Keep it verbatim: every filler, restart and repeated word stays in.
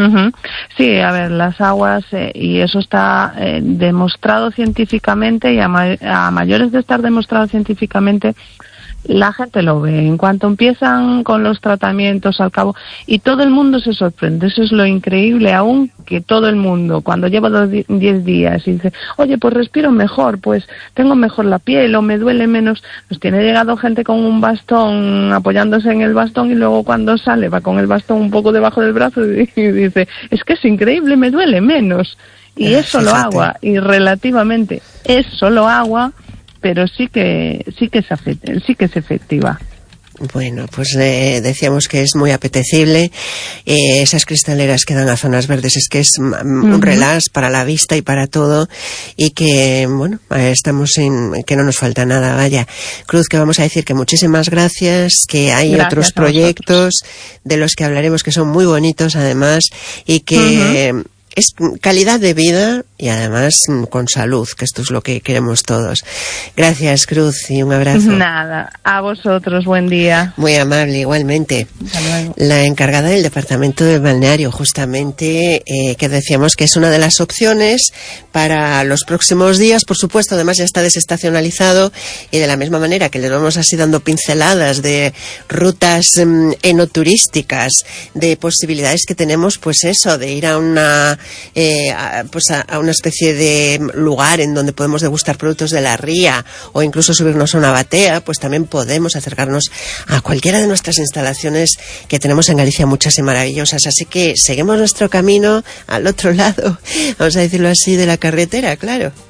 Uh-huh. Sí, a ver, las aguas, eh, y eso está eh, demostrado científicamente, y a, ma- a mayores de estar demostrado científicamente, la gente lo ve. En cuanto empiezan con los tratamientos al cabo, y todo el mundo se sorprende, eso es lo increíble aún, que todo el mundo, cuando lleva los diez días y dice, oye, pues respiro mejor, pues tengo mejor la piel, o me duele menos, pues tiene llegado gente con un bastón, apoyándose en el bastón, y luego cuando sale va con el bastón un poco debajo del brazo y, y dice, es que es increíble, me duele menos. Y es solo agua, y relativamente es solo agua, pero sí que sí que es afect- sí que es efectiva. Bueno, pues eh, decíamos que es muy apetecible, eh, esas cristaleras que dan a zonas verdes, es que es mm, uh-huh. un relax para la vista y para todo, y que, bueno, estamos en, que no nos falta nada, vaya. Cruz, que vamos a decir que muchísimas gracias, que hay gracias otros proyectos de los que hablaremos que son muy bonitos además, y que... Uh-huh. Es calidad de vida y además con salud, que esto es lo que queremos todos. Gracias, Cruz, y un abrazo. Nada, a vosotros, buen día. Muy amable, igualmente. Hasta luego. La encargada del departamento de balneario, justamente, eh, que decíamos que es una de las opciones para los próximos días. Por supuesto, además ya está desestacionalizado, y de la misma manera que le vamos así dando pinceladas de rutas um, enoturísticas, de posibilidades que tenemos, pues eso, de ir a una... Eh, a, pues a, a una especie de lugar en donde podemos degustar productos de la ría, o incluso subirnos a una batea, pues también podemos acercarnos a cualquiera de nuestras instalaciones que tenemos en Galicia, muchas y maravillosas. Así que seguimos nuestro camino al otro lado, vamos a decirlo así, de la carretera, claro.